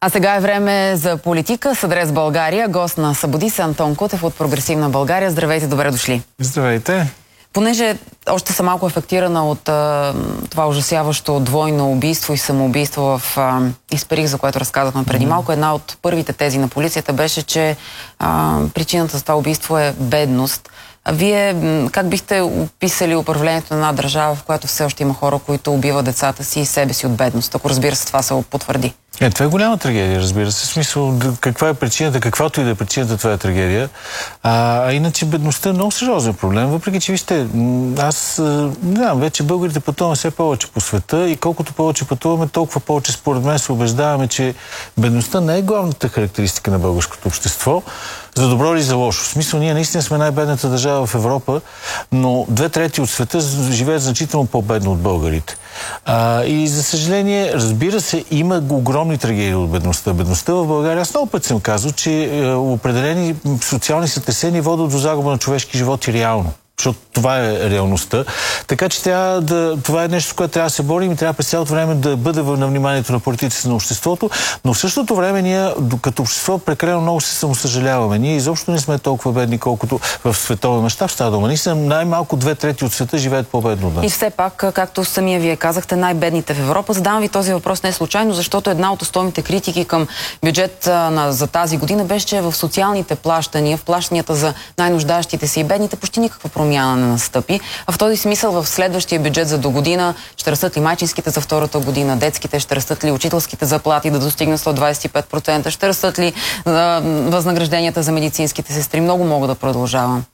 А сега е време за политика с адрес България. Гост на Събуди се Антон Кутев от Прогресивна България. Здравейте, добре дошли. Здравейте. Понеже още съм малко афектирана от това ужасяващо двойно убийство и самоубийство в Исперих, за което разказахме преди малко. Една от първите тези на полицията беше, че причината за това убийство е бедност. А вие как бихте описали управлението на една държава, в която все още има хора, които убиват децата си и себе си от бедност? Ако разбира се, това се потвърди. Това е голяма трагедия, разбира се. В смисъл, каква е причината, каквато и да е причината, това е трагедия. Иначе бедността е много сериозен проблем, въпреки че вижте, аз не знам, вече българите пътуваме все повече по света и колкото повече пътуваме, толкова повече според мен се убеждаваме, че бедността не е главната характеристика на българското общество. За добро или за лошо. В смисъл, ние наистина сме най-бедната държава в Европа, но 2/3 от света живеят значително по-бедно от българите. И за съжаление, разбира се, има огромни трагедии от бедността. Бедността в България, аз много път съм казал, че определени социални сътресения водят до загуба на човешки животи реално. Защото това е реалността. Така че това е нещо, с което трябва да се борим и трябва през цялото време да бъде на вниманието на политиците на обществото, но в същото време ние като общество прекалено много се самосъжаляваме. Ние изобщо не сме толкова бедни, колкото в световен мащаб става дума. Наистина най-малко 2/3 от света живеят по-бедно от нас. И все пак, както самия вие казахте, най-бедните в Европа. Задавам ви този въпрос не случайно, защото една от основните критики към бюджет за тази година беше, че в социалните плащания, в плащанията за най-нуждащите се и бедните, почти никаква промяна не настъпи. А в този смисъл в следващия бюджет за до година ще растат ли майчинските за втората година, детските, ще растат ли учителските заплати да достигнат 125%, ще растат ли възнагражденията за медицинските сестри. Много мога да продължавам.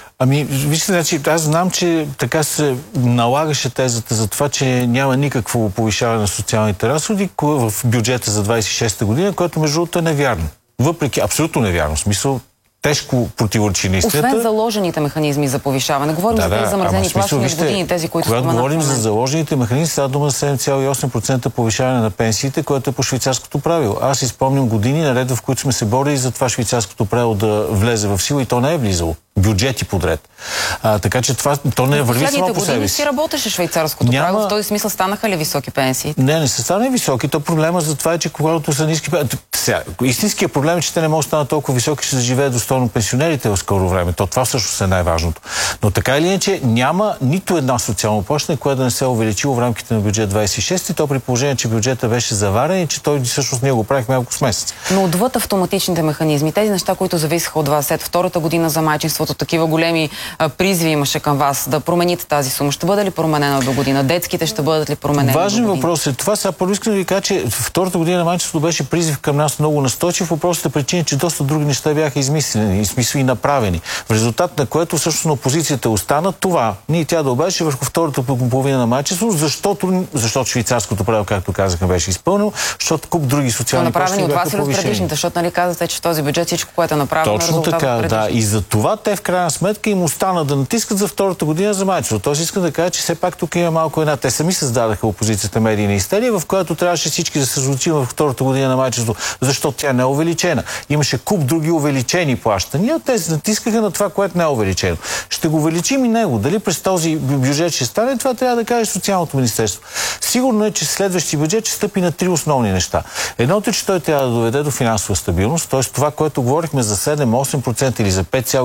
Вижте, значи, аз знам, че така се налагаше тезата за това, че няма никакво повишаване на социалните разходи в бюджета за 26-та година, което между другото е невярно. Въпреки, абсолютно невярно. В смисъл, тежко противоречи на истината. Освен заложените механизми за повишаване. Говорим за тези замразени плащания в години, тези, които когато говорим за заложените механизми, става дума за 7,8% повишаване на пенсиите, което е по швейцарското правило. Аз изпомням години наред, в които сме се борили за това швейцарското правило да влезе в сила и то не е влизало. Бюджети подред. Така че то не върви само по себе си. Си работеше швейцарското правило. В този смисъл станаха ли високи пенсии? Не са станали високи. То проблема за това е, че когато са ниски пенсии... Истинският проблем е, че те не могат да станат толкова високи, че да живеят достойно пенсионерите в скоро време. Това всъщност е най-важното. Но така или иначе няма нито една социално плащане, което да не се е увеличило в рамките на бюджет 26 и то при положение, че бюджета беше заварен и че той всъщност ние го правихме малко с месец. Но отвъд автоматичните механизми, тези неща, които зависеха от вас след втората година за майчинството, такива големи призви имаше към вас да промените тази сума. Ще бъде ли променена до година? Детските ще бъдат ли променени? Важен въпрос е това. Сега първо искам да ви кажа, че втората година на майчинството беше призив към нас много настойчив. Въпросът е причина, че доста други неща бяха измислени, в смисъл и направени. В резултат на което всъщност на опозицията остана това. Тя да обеше върху втората половина на майчинството, защото швейцарското право, както казахме, беше изпълнено, защото куп други социални направени от вас или от предишните, защото нали казвате, че в този бюджет всичко, което е направено, точно така, да. И за това те в крайна сметка им остана да натискат за втората година за майчинството. Тоест искам да кажа, че все пак тук има малко една. Те сами създадаха опозицията медийна истерия, в която трябваше всички да се случим в втората година на майчинството, защото тя не е увеличена. Имаше куп други увеличени плащания. Те се натискаха на това, което не е увеличено. Ще го увеличим и него. Дали през този бюджет ще стане, това трябва да каже Социалното министерство. Сигурно е, че следващия бюджет ще стъпи на 3 основни неща. Едното е, че той трябва да доведе до финансова стабилност, т.е. това, което говорихме за 7-8% или за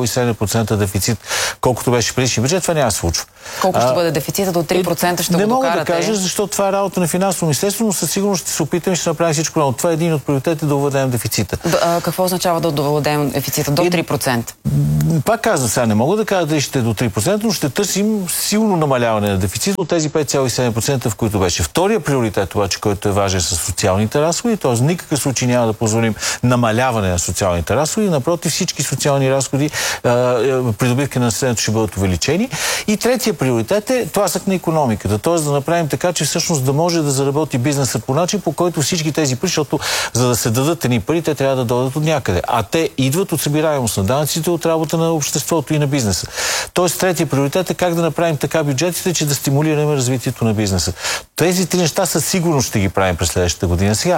5,7% дефицит, колкото беше предишния бюджет, това няма да се случва. Колко ще бъде дефицита? До 3% ще го докарате? Не мога да кажа, защото това е работа на финансово министерство, но със сигурност ще се опитаме, ще направим всичко. Но това е един от приоритетите да овладеем дефицита. Какво означава да овладеем дефицита? До 3%? Пак казвам, сега не мога да кажа дали ще е до 3%, но ще търсим силно намаляване на дефицита от тези 5,7%, в които беше. Втория приоритет, обаче, който е важен, са социалните разходи, т.е. в никакъв случай няма да позволим намаляване на социалните разходи. Напротив, всички социални разходи, придобивки на населението ще бъдат увеличени. И третия приоритет е тласък на икономиката, т.е. да направим така, че всъщност да може да заработи бизнеса по начин, по който всички тези пари, защото за да се дадат едни пари, те трябва да дойдат от някъде. А те идват от събираемост на данъците, от работа на обществото и на бизнеса. Тоест, третия приоритет е как да направим така бюджетите, че да стимулираме развитието на бизнеса. Тези три неща със сигурност ще ги правим през следващата година. Сега,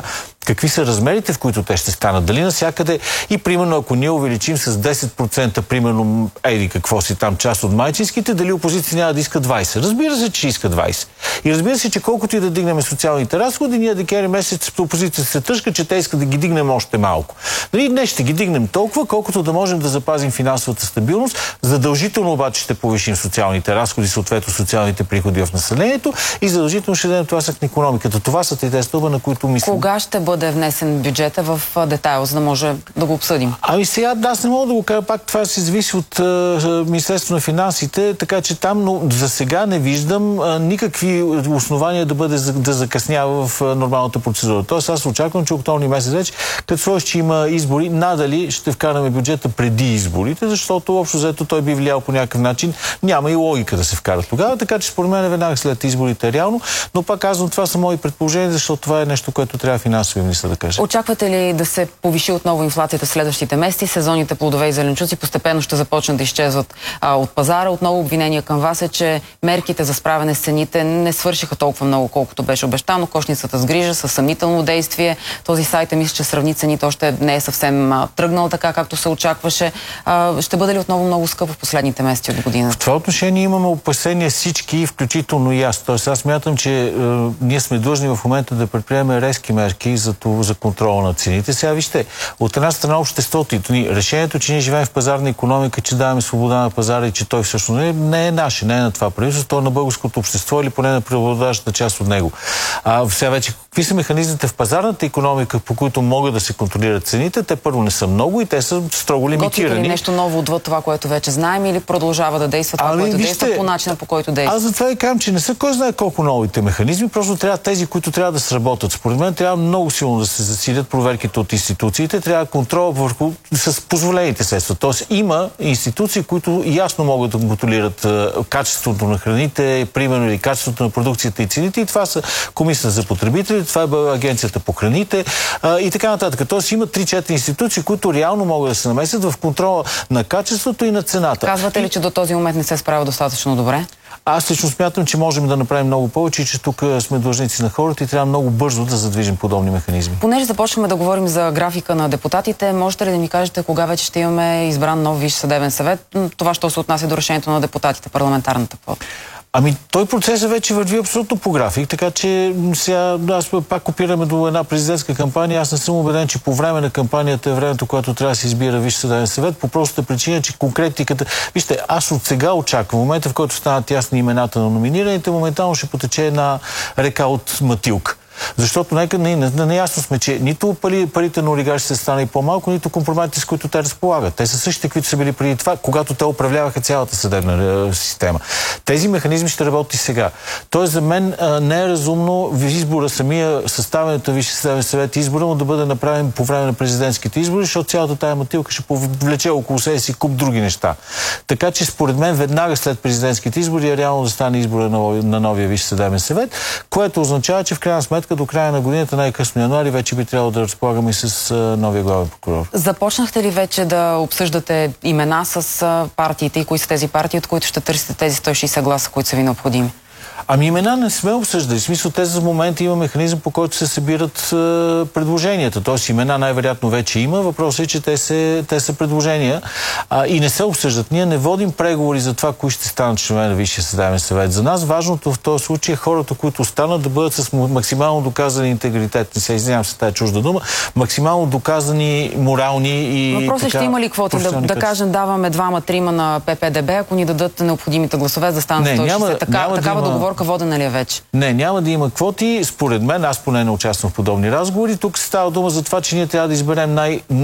какви са размерите, в които те ще станат. Дали навсякъде и примерно ако ние увеличим с 10%, примерно, какво си там, част от майчинските, дали опозиция няма да иска 20. Разбира се, че иска 20. И разбира се, че колкото и да дигнем социалните разходи, ние декември месец опозицията се тъжка, че те искат да ги дигнем още малко. Дали днес ще ги дигнем толкова, колкото да можем да запазим финансовата стабилност. Задължително обаче ще повишим социалните разходи, съответно социалните приходи в населението и задължително ще дадем тласък на икономиката. Това са трите стълба, на които мислим. Кога ще бъде внесен бюджета в детайл, за да може да го обсъдим? Ами сега аз не мога да го кажа, пак това се зависи от Министерството на финансите, така че там, но за сега не виждам никакви основания да закъснява в нормалната процедура. Тоест аз очаквам, че октомври месец вече, като сложи, че има избори, надали ще вкараме бюджета преди изборите, защото общо взето той би влиял по някакъв начин. Няма и логика да се вкара тогава, така че според мен веднага след изборите е реално, но пак казвам, това са мои предположения, защото това е нещо, което трябва финансовия министър да каже. Очаквате ли да се повиши отново инфлацията в следващите месеци? Сезонните плодове и зеленчуци постепенно ще започнат да изчезват от пазара. Отново обвинение към вас е, че мерките за справяне с цените не свършиха толкова много, колкото беше обещано. Кошницата с грижа, със съмнително действие. Този сайт мисля, че сравни цените, още не е съвсем тръгнал така, както се очакваше. Ще бъде ли отново много скъпо в последните месеци от година? В това отношение имаме опасения всички, включително и аз. Тоест аз смятам, че ние сме длъжни в момента да предприемем резки мерки за контрола на цените. Сега вижте, от една страна обществото и решението, че ние живеем в пазарна икономика, че даваме свобода на пазара и че той всъщност не е наше, не е на това правителство, то е на българското общество или поне на преобладаващата част от него. Сега вече, какви са механизмите в пазарната икономика, по които могат да се контролират цените? Те първо не са много и те са строго лимитирани. Готвите ли нещо ново отвъд това, което вече знаем, или продължава да действа това, което действа по начина, по който действа? Аз затова и казвам, че не са кой знае колко новите механизми, просто трябва тези, които трябва да сработят. Според мен трябва много силно да се засилят проверките от институциите, трябва контрол върху с позволените средства. Тоест има институции, които ясно могат да контролират качеството на храните, примерно или качеството на продукцията и цените, и това са Комисията за потребители, това е Агенцията по храните и така нататък. Тоест има 3-4 институции, които реално могат да се намесят в контрола на качеството и на цената. Казвате ли, че до този момент не се справя достатъчно добре? Аз лично смятам, че можем да направим много повече и че тук сме длъжници на хората и трябва много бързо да задвижим подобни механизми. Понеже започваме да говорим за графика на депутатите, можете ли да ми кажете кога вече ще имаме избран нов Висш съдебен съвет? Това ще се отнася до решението на депутатите, парламентарната квота. Ами той процесът вече върви абсолютно по график, така че сега аз пак копираме до една президентска кампания. Аз не съм убеден, че по време на кампанията е времето, което трябва да се избира Висш съдебен съвет, по простата причина, че конкретиката... Вижте, аз от сега очаквам, в момента, в който станат ясни имената на номинираните, моментално ще потече една река от матилка. Защото нека неясно сме, че нито парите на олигарсите стана и по-малко, нито компроматите, с които те разполагат. Те са същите, които са били преди това, когато те управляваха цялата съдебна система. Тези механизми ще работят и сега. Тоест за мен не е разумно в избора, самия съставянето на Висш съдебен съвет, избора му да бъде направен по време на президентските избори, защото цялата тая матилка ще повлече около себе си куп други неща. Така че според мен веднага след президентските избори е реално да стане избора на новия Висш съдебен съвет, което означава, че в крайна сметка до края на годината, най-късно януари, вече би трябвало да разполагаме и с новия главен прокурор. Започнахте ли вече да обсъждате имена с партиите и кои са тези партии, от които ще търсите тези 160 гласа, които са ви необходими? Ами имена не сме обсъждали. В смисъл, те за момента има механизъм, по който се събират предложенията. Тоест имена най-вероятно вече има. Въпросът е, че те са предложения и не се обсъждат. Ние не водим преговори за това, кои ще станат членове на Висшия съдебен съвет. За нас важното в този случай е хората, които останат, да бъдат с максимално доказани интегритет. Не се извинявам се тази чужда дума. Максимално доказани морални и въпросът ще има ли квоти? Да кажем, даваме 2-3 на ППДБ, ако ни дадат необходимите гласове, да станат 160. Такава договорка водена ли е вече? Не, няма да има квоти. Според мен, аз поне не участвам в подобни разговори. Тук става дума за това, че ние трябва да изберем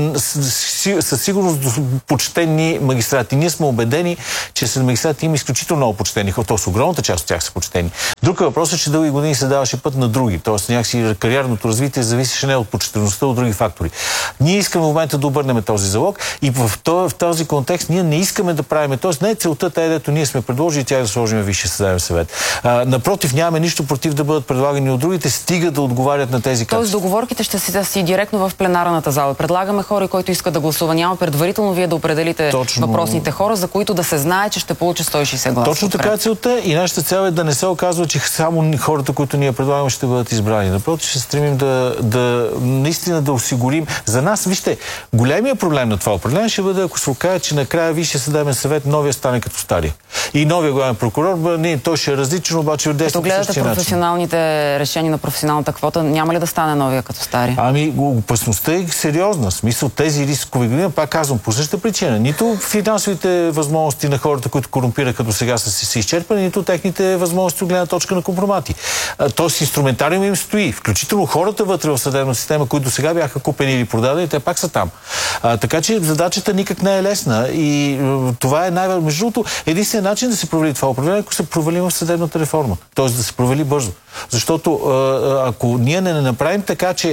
със сигурност почтени магистрати. Ние сме убедени, че сред магистрати има изключително много почтени. Тоест огромната част от тях са почтени. Друг въпрос е, че дълги години се даваше път на други. Тоест някакси кариерното развитие зависеше не от почтеността, от други фактори. Ние искаме в момента да обърнем този залог и в този контекст ние не искаме да правим. Тоест не е целта, дето ние сме предложили тя да сложим Висшия съдебен съвет. Напротив, нямаме нищо против да бъдат предлагани от другите, стига да отговарят на тези качества. Тоест договорките ще си директно в пленарната зала. Предлагаме хора, който иска да гласува. Няма предварително вие да определите въпросните хора, за които да се знае, че ще получи 160 гласа. Точно така е целта и нашата цел е да не се оказва, че само хората, които ние предлагаме, ще бъдат избрани. Напротив, ще стремим наистина да осигурим. За нас, вижте, големия проблем на това управление ще бъде, ако се окаже, че накрая Висшия съдебен съвет новия стане като стария. И новия главен прокурор, той ще е различен, обаче като гледате професионалните решения на професионалната квота, няма ли да стане новия като стария? Ами, опасността е сериозна. В смисъл, тези рискови години, пак казвам, по същата причина. Нито финансовите възможности на хората, които корумпираха до сега са изчерпани, нито техните възможности от гледна точка на компромати. Тоест, инструментариум им стои. Включително хората вътре в съдебна система, които сега бяха купени или продадени, те пак са там. Така че задачата никак не е лесна и това е между другото единствен начин да се провали това управление, ако се провали в съдебната реформа. Тоест да се провали бързо. Защото ако ние не направим така, че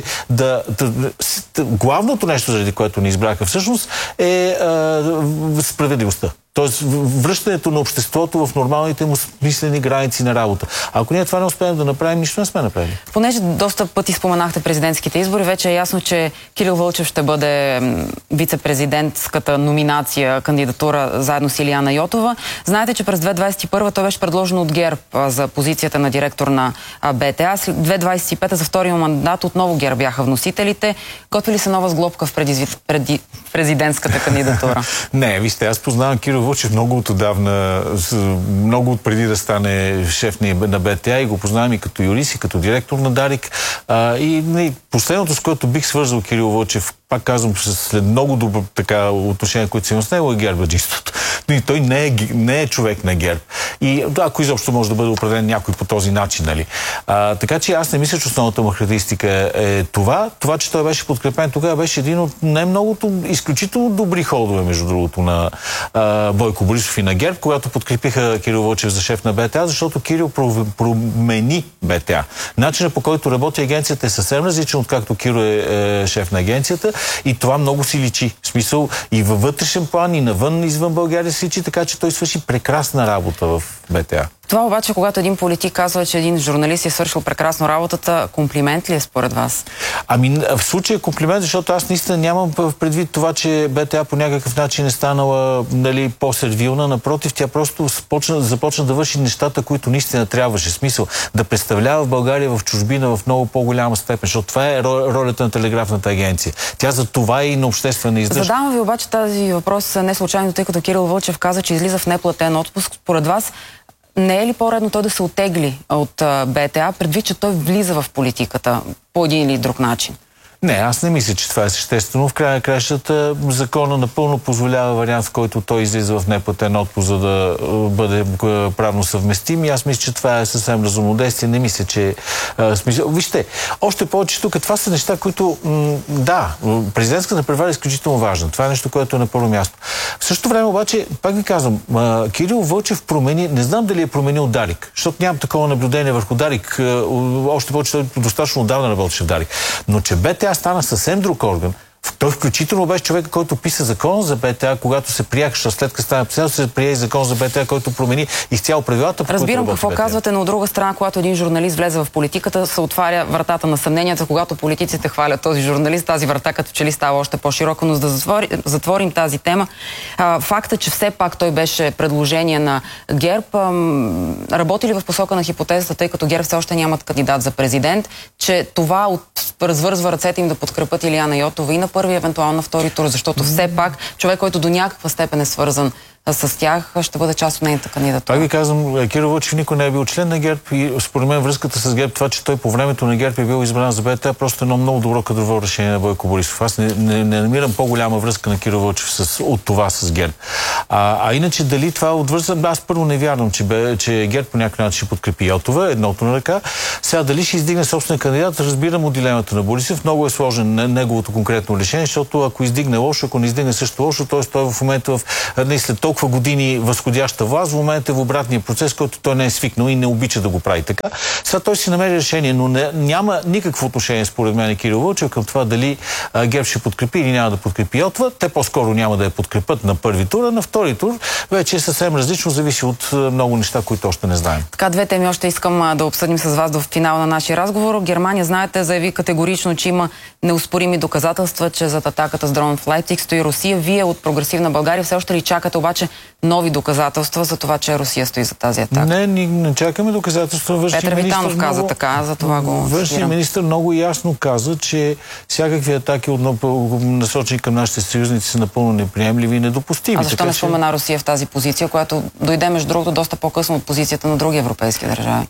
главното нещо, заради което ни избраха всъщност, е справедливостта. Тоест връщането на обществото в нормалните му смислени граници на работа. Ако ние това не успеем да направим, нищо не сме направили. Понеже доста пъти споменахте президентските избори, вече е ясно, че Кирил Вълчев ще бъде вице-президентската номинация, кандидатура заедно с Илияна Йотова. Знаете, че през 2021 той беше предложен от ГЕРБ за позицията на директор на БТА. След 2025 за втория мандат отново ГЕРБ бяха вносителите. Готви ли се нова сглобка в президентската кандидатура? Не, вижте, аз познавам Кирил Вълчев много отдавна, много отпреди да стане шеф на БТА и го познавам и като юрист, и като директор на Дарик. И последното, с което бих свързал Кирил Вълчев, пак казвам, след много добро отношение, които си имам с него, е гербаджистото. Той не е човек на ГЕРБ. И ако изобщо може да бъде определен някой по този начин, нали. Така че аз не мисля, че основната му характеристика е това. Това, че той беше подкрепен тогава, беше един от най-многото изключително добри ходове, между другото, на Бойко Борисов и на ГЕРБ, когато подкрепиха Кирил Вълчев за шеф на БТА, защото Кирил промени БТА. Начинът, по който работи агенцията, е съвсем различен, откакто Кирил е шеф на агенцията, и това много си личи. В смисъл и във вътрешен план, и навън, извън България си личи, така че той свърши прекрасна работа в БТА. Това обаче, когато един политик казва, че един журналист е свършил прекрасно работата, комплимент ли е според вас? Ами в случая е комплимент, защото аз наистина нямам предвид това, че БТА по някакъв начин е станала по-сервилна. Напротив, тя просто започна да върши нещата, които наистина трябваше. Смисъл да представлява в България в чужбина в много по-голяма степен, защото това е ролята на телеграфната агенция. Тя за това е и на обществена издръжка. Задавам ви обаче тази въпрос не случайно, тъй като Кирил Вълчев каза, че излиза в неплатен отпуск. Според вас, не е ли по-редно той да се оттегли от БТА, предвид, че той влиза в политиката по един или друг начин? Не, аз не мисля, че това е съществено. В края на кращата закона напълно позволява вариант, в който той излиза в неплатен отпуск, за да бъде правно съвместим. И аз мисля, че това е съвсем разумно действие. Не мисля, че... Вижте, още повече тук това са неща, които... Да, президентската превара е изключително важна. Това е нещо, което е на първо място. В същото време обаче, пак ви казвам, Кирил Вълчев промени... Не знам дали е променил Дарик, защото нямам такова наблюдение върху Дарик. Още повече той достатъчно отдавна работеше в Дарик. Но че БТА стана съвсем друг орган. Той включително беше човек, който писа закон за БТА, когато се приеха, след като стана председател, се прие и закон за БТА, който промени изцяло правилата. Разбирам какво казвате, но от друга страна, когато един журналист влезе в политиката, се отваря вратата на съмненията. Когато политиците хвалят този журналист, тази врата като че ли става още по-широка, но за да затворим тази тема. Факта, че все пак той беше предложение на ГЕРБ, работи ли в посока на хипотезата, тъй като ГЕРБ все още нямат кандидат за президент, че това развързва ръцете им да подкрепят Илияна Йотова и на първи, евентуално на втори тур, защото все пак човек, който до някаква степен е свързан с тях, ще бъде част от нейната кандидатура. Пак ви казвам, Кирил Вълчев никой не е бил член на ГЕРБ и според мен връзката с ГЕРБ, това, че той по времето на ГЕРБ е бил избран за БТА, просто едно много добро кадрово решение на Бойко Борисов. Аз не намирам по-голяма връзка на Кирил Вълчев от това с ГЕРБ. Иначе дали това отвързва, аз първо не вярвам, че ГЕРБ по някакъв начин ще подкрепи Йотова, едното на ръка. Сега дали ще издигне собствен кандидат, разбирам от дилемата на Борисов. Много е сложен неговото конкретно решение, защото ако издигне лошо, ако не издигне също лошо, т.е. той в момента след толкова толкова години възходяща власт, в момента е в обратния процес, който той не е свикнал и не обича да го прави така. Сега той си намери решение, но няма никакво отношение, според мен, Кирил Вълчев, към това дали ГЕРБ ще подкрепи или няма да подкрепи Йотва. Те по-скоро няма да я подкрепят на първи тур, а на втори тур вече е съвсем различно, зависи от много неща, които още не знаем. Така, две теми още искам да обсъдим с вас до финала на нашия разговор. Германия, знаете, заяви категорично, че има неоспорими доказателства, че зад атаката с дрон в Лайпциг стои Русия. Вие от Прогресивна България все още ли чакате обаче нови доказателства за това, че Русия стои за тази атака? Не, не чакаме доказателства. Петър Витанов каза така, за това го Външният министър много ясно каза, че всякакви атаки насочени към нашите съюзници са напълно неприемливи и недопустими. А защо не спомена Русия в тази позиция, която дойде между другото доста по-късно от позицията на други европейски държави?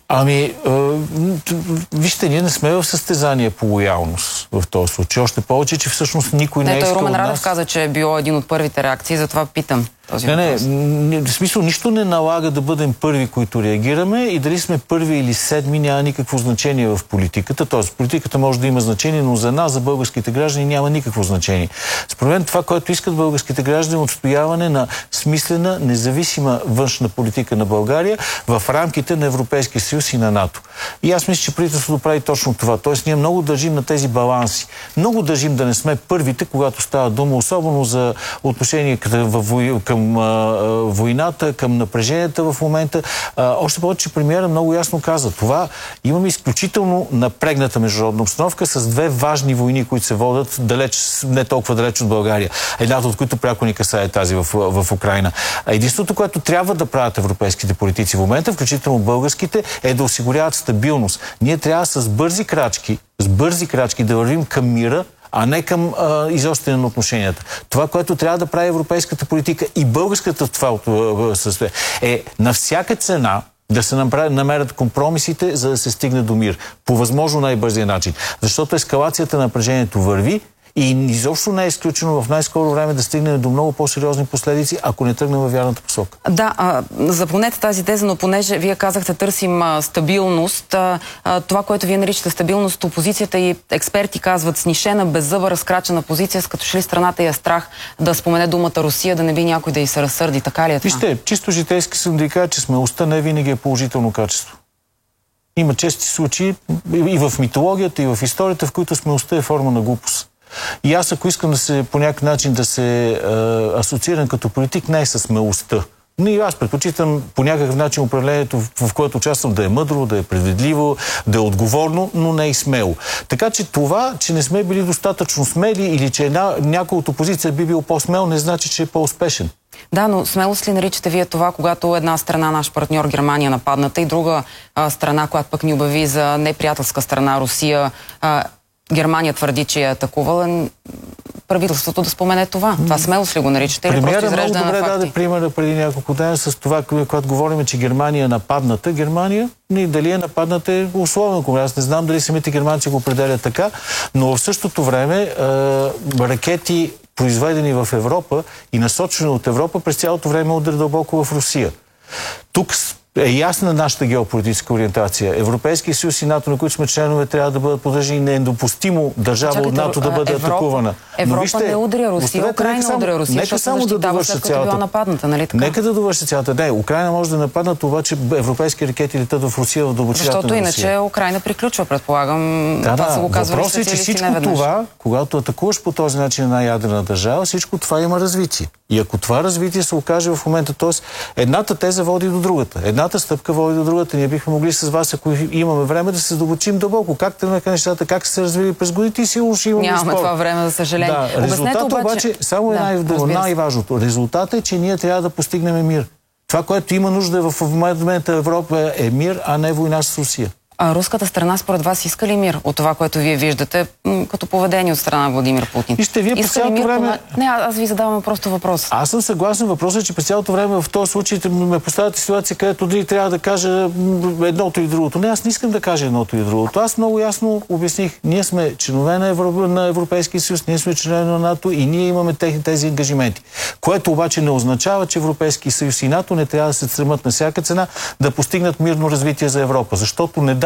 Вижте, ние не сме в състезание по лоялност в този случай. Още повече, че всъщност никой не е искал от нас. Румен Радев каза, че е било един от първите реакции, затова питам. В смисъл, нищо не налага да бъдем първи, които реагираме, и дали сме първи или седми няма никакво значение в политиката. Тоест, политиката може да има значение, но за нас, за българските граждани, няма никакво значение. Според мен това, което искат българските граждани, е отстояване на смислена, независима външна политика на България в рамките на Европейския съюз и на НАТО. И аз мисля, че правителството прави точно това. Тоест, ние много държим на тези баланси. Много държим да не сме първите, когато става дума, особено за отношение към войната, към напреженията в момента. Още повече, че премиера много ясно каза това. Имаме изключително напрегната международна обстановка с две важни войни, които се водят не толкова далеч от България. Едната от които пряко ни касае тази в Украйна. Единството, което трябва да правят европейските политици в момента, включително българските, е да осигуряват стабилност. Ние трябва с бързи крачки да вървим към мира, а не към изостряне на отношенията. Това, което трябва да прави европейската политика и българската в това състояние, е на всяка цена да се намерят компромисите, за да се стигне до мир. По възможно най-бързия начин. Защото ескалацията на напрежението върви и изобщо не е изключено в най-скоро време да стигнем до много по-сериозни последици, ако не тръгнем във вярната посока. Да, запомнете тази теза, но понеже вие казахте, търсим стабилност, това, което вие наричате стабилност, опозицията и експерти казват снишена, беззъба, разкрачена позиция, с като шли страната и е страх да спомене думата Русия, да не би някой да й се разсърди. Така ли е това? Вижте, чисто житейски съм да ви кажа, че смелостта не винаги е положително качество. Има чести случаи и в митологията, и в историята, в които смелостта е форма на глупост. И аз, ако искам по някакъв начин да се асоциирам като политик, не е със смелостта. Но и аз предпочитам по някакъв начин управлението, в което участвам, да е мъдро, да е предвидливо, да е отговорно, но не и смело. Така че това, че не сме били достатъчно смели или че някой от опозиция би бил по-смел, не значи, че е по-успешен. Да, но смелост ли наричате вие това, когато една страна, наш партньор Германия, нападната, и друга страна, която пък ни обяви за неприятелска страна, Русия, Германия твърди, че е атакувала, правителството да спомене това? Това смелост ли го наричате? Или просто изреждане на факти? Много добре даде примера преди няколко дена с това, когато говорим, че Германия е нападната. Германия, дали е нападната, е условно. Аз не знам дали самите германци го определят така, но в същото време ракети, произведени в Европа и насочени от Европа, през цялото време удрят дълбоко в Русия. Тук е ясна нашата геополитическа ориентация. Европейския съюз и НАТО, на които сме членове, трябва да бъдат поддържани. Не е недопустимо държава от НАТО да бъде атакувана. Европа не удря Русия, Украйна удря Русия, нека само да довърша цялата. Нападната, нали така? Нека да довърша цялата. Не, Украйна може да нападнат, обаче европейски ракети летят в Русия, в дълбочината на Русия. Защото иначе Украйна приключва, предполагам. Това са го казвали въпросът е, че всичко това, когато атакуваш по този начин една ядрена държава, всичко това има развитие. И ако това развитие се окаже в момента, т.е. едната теза води до другата. Едната стъпка води до другата. Ние бихме могли с вас, ако имаме време, да се задълбочим дълбоко. Как тръгнаха нещата, как се развили през годините и сигурно ще имаме Нямаме това време, за съжаление. Да, резултатът обаче, само най-важното. Резултатът е, че ние трябва да постигнем мир. Това, което има нужда в момента Европа, е мир, а не война с Русия. А руската страна според вас иска ли мир от това, което вие виждате като поведение от страна на Владимир Путин? Вижте, вие през цялото време... Не, аз ви задавам просто въпрос. Аз съм съгласен. Въпросът е, че през цялото време в този случай ме поставяте ситуация, където дали трябва да кажа едното и другото. Не, аз не искам да кажа едното и другото. Аз много ясно обясних. Ние сме членове на Европейския съюз, ние сме членове на НАТО и ние имаме тези ангажименти. Което обаче не означава, че Европейския съюз и НАТО не трябва да се стремат на всяка цена да постигнат мирно развитие за Европа. Защото не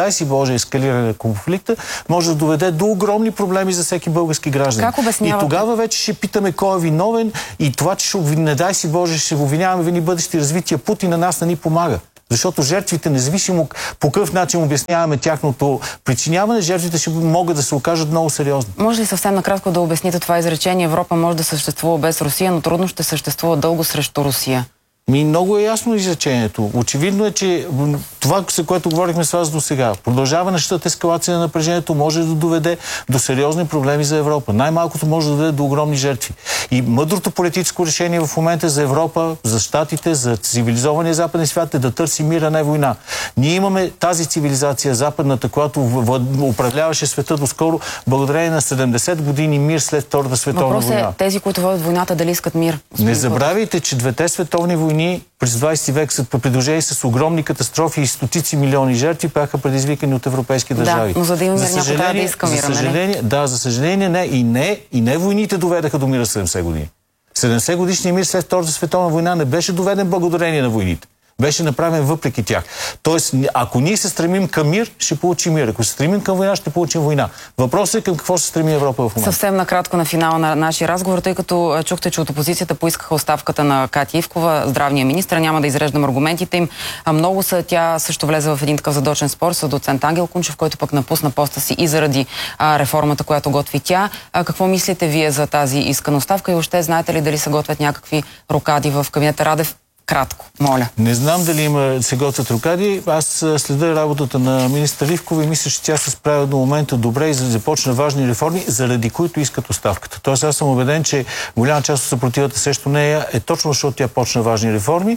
дай си Боже, ескалиране на конфликта, може да доведе до огромни проблеми за всеки български граждан. Как обяснявате? И тогава вече ще питаме кой е виновен и това, че не дай си Боже, ще обвиняваме вини бъдещи развития Путин, на нас не ни помага. Защото жертвите, независимо по какъв начин обясняваме тяхното причиняване, жертвите ще могат да се окажат много сериозни. Може ли съвсем накратко да обясните това изречение? Европа може да съществува без Русия, но трудно ще съществува дълго срещу Русия. Много е ясно изречението. Очевидно е, че това, за което говорихме с вас до сега, продължаващата ескалация на напрежението може да доведе до сериозни проблеми за Европа. Най-малкото може да доведе до огромни жертви. И мъдрото политическо решение в момента за Европа, за щатите, за цивилизования западен свят е да търси мир, а не война. Ние имаме тази цивилизация, западната, която управляваше света доскоро, благодарение на 70 години мир след Втората световна война. Въпрос е, тези, които водят войната, дали искат мир? Не забравяйте, че двете световни войни през 20 век са придружени с огромни катастрофи и стотици милиони жертви бяха предизвикани от европейски държави. Да, но за да има мир, някой трябва да иска мира, за съжаление не. И не войните доведаха до мира 70 години. 70 годишният мир след Втората световна война не беше доведен благодарение на войните. Беше направен въпреки тях. Тоест, ако ние се стремим към мир, ще получим мир. Ако се стремим към война, ще получим война. Въпросът е към какво се стреми Европа в момента. Съвсем накратко на финала на нашия разговор, тъй като чухте, че от опозицията поискаха оставката на Катя Ивкова, здравния министър. Няма да изреждам аргументите им. Много са. Тя също влезе в един такъв задочен спор с доцент Ангел Кунчев, който пък напусна поста си и заради реформата, която готви тя. Какво мислите вие за тази искана оставка и въобще знаете ли дали се готвят някакви рокади в кабинета Радев? Кратко, моля. Не знам дали се готвят рокади. Аз следя работата на министър Ивкова и мисля, че тя се справя до момента добре и започна важни реформи, заради които искат оставката. Тоест аз съм убеден, че голяма част от съпротивата срещу нея е точно защото тя почна важни реформи.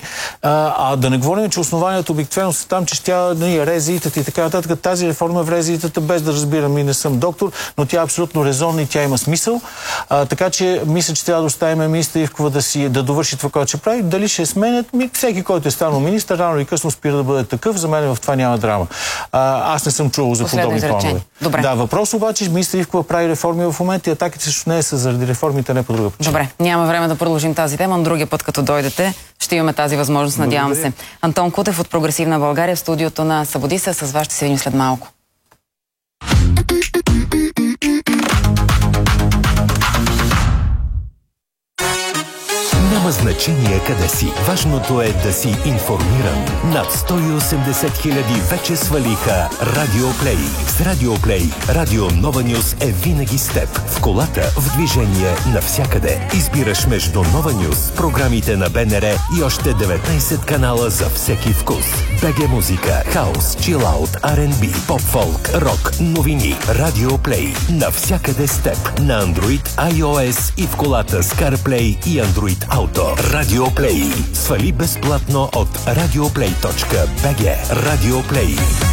Да не говорим, че основанието обикновено са там, че тя резиитата и така нататък. Тази реформа в резиитата, без да разбирам и не съм доктор, но тя е абсолютно резонна и тя има смисъл. Така че мисля, че трябва да оставим министър Ивкова да довърши това, което ще прави. Дали ще сменят? Всеки, който е станал министър, рано или късно спира да бъде такъв. За мен в това няма драма. Аз не съм чувал за подобни планове. Да, въпрос обаче, министър Ивкова прави реформи в момента и атаките срещу нея са заради реформите, не по друга причина. Добре, няма време да продължим тази тема, но другия път, като дойдете, ще имаме тази възможност, надявам се. Антон Кутев от Прогресивна България в студиото на Събуди се. С вас ще се видим след малко. Няма значение къде си. Важното е да си информиран. Над 180 хиляди вече свалиха Радиоплей. С Радиоплей Радио Нова Нюс е винаги с теб. В колата, в движение, навсякъде. Избираш между Нова Нюс, програмите на БНР и още 19 канала за всеки вкус. БГ музика, хаус, чилаут, R&B, поп-фолк, рок, новини. Радиоплей. Навсякъде с теб. На Android, iOS и в колата с CarPlay и Android Auto. Радиоплей. Свали безплатно от radioplay.bg. Радиоплей.